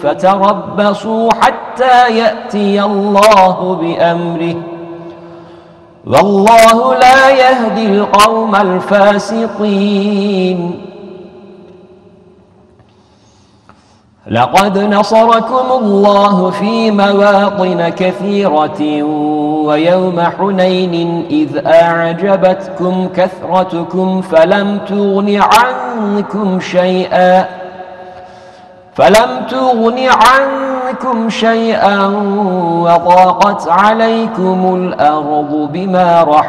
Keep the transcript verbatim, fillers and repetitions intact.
فتربصوا حتى يأتي الله بأمره والله لا يهدي القوم الفاسقين. لقد نصركم الله في مواطن كثيرة ويوم حنين إذ أعجبتكم كثرتكم فلم تغن عنكم شيئا فلم تغن عنكم شيئا وضاقت عليكم الأرض بما رحبت